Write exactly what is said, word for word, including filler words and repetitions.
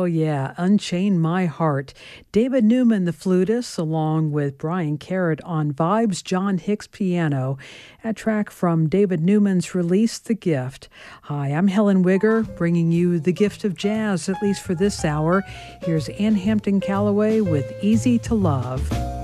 yeah, Unchain My Heart. David Newman, the flutist, along with Brian Carrot on vibes, John Hicks piano, a track from David Newman's release, The Gift. Hi, I'm Helen Wigger, bringing you the gift of jazz, at least for this hour. Here's Ann Hampton Callaway with Easy to Love.